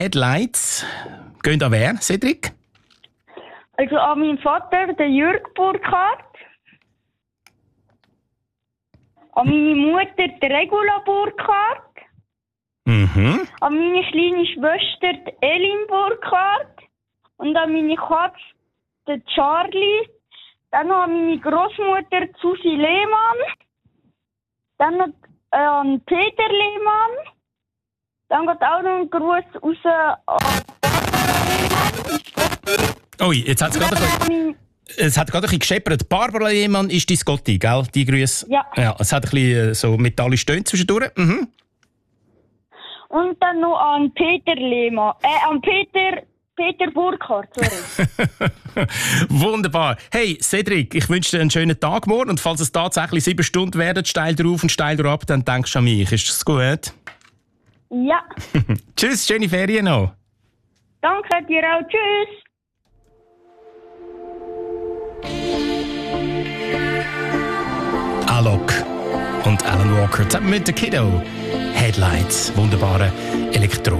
Headlights gehen an wer, Cedric? Also an meinen Vater, den Jürg Burkhardt. An meine Mutter, die Regula Burkhardt. Mhm. An meine kleine Schwester, die Elin Burkhardt. Und an meine Katze, den Charlie. Dann noch an meine Großmutter, Susi Lehmann. Dann noch an Peter Lehmann. Dann geht auch noch ein Gruß raus an Ui, jetzt hat es gerade ein bisschen gescheppert. Barbara Lehmann ist dein Gotti, gell? Die Grüße. Ja. Ja. Es hat ein bisschen so metallisch Töne zwischendurch. Mhm. Und dann noch an Peter Lehmann. An Peter Burkhardt, sorry. Wunderbar. Hey, Cedric, ich wünsche dir einen schönen Tag morgen. Und falls es tatsächlich 7 Stunden werden, steil drauf und steil drauf, dann denkst du an mich. Ist das gut? Ja. Tschüss, schöne Ferien noch. Danke dir auch. Tschüss. Alok und Alan Walker zusammen mit der Kiddo. Headlights, wunderbare Elektro.